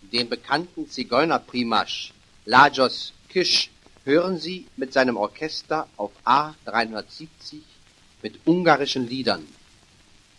den bekannten Zigeunerprimasch Lajos Kish hören Sie mit seinem Orchester auf A 370 mit ungarischen Liedern.